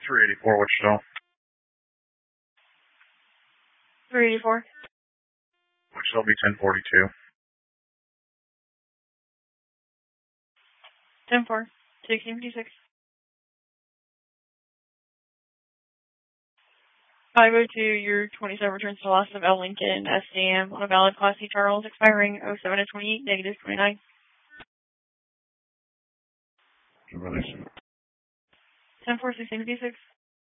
384 Wichita. 384. Wichita will be 1042. 10-4. 1656. 502, your 27 returns to loss of L. Lincoln, SDM, on a valid Class C Charles, expiring 07-28, negative 29. Release. 10-4, 1656.